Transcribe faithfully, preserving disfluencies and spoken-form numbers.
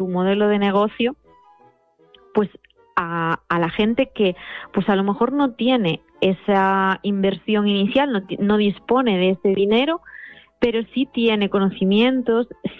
tu modelo de negocio pues a, a la gente que pues a lo mejor no tiene esa inversión inicial, no, no dispone de ese dinero, pero sí tiene conocimientos,